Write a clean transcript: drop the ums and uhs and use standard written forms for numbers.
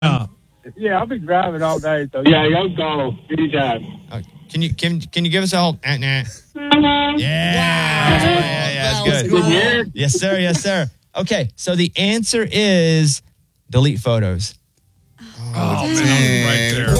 Yeah, I'll be driving all day. So yeah, y'all go anytime. Can you give us a whole? Yeah, Wow. yeah, that's good. Yes, sir. Yes, sir. Okay, so the answer is delete photos. Oh man, I was right there.